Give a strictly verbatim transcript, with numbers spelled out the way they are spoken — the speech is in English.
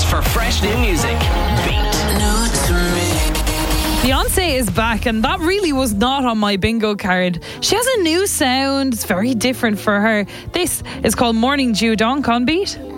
chance for fresh new music. Beat. New to me. Beyonce is back, and that really was not on my bingo card. She has a new sound. It's very different for her. This is called Morning Dew. Dawn, on Beat.